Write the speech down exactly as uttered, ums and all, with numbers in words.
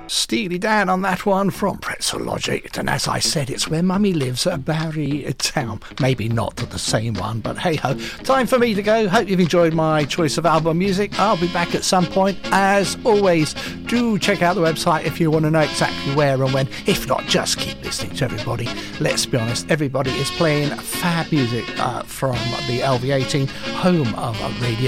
Steely Dan on that one from Pretzel Logic, and as I said, it's where Mummy lives at Barry Town. Maybe not the same one, but hey ho. Time for me to go. Hope you've enjoyed my choice of album music. I'll be back at some point. As always, do check out the website if you want to know exactly where and when. If not, just keep listening to everybody. Let's be honest, everybody is playing fab music uh, from the L V eighteen, home of radio.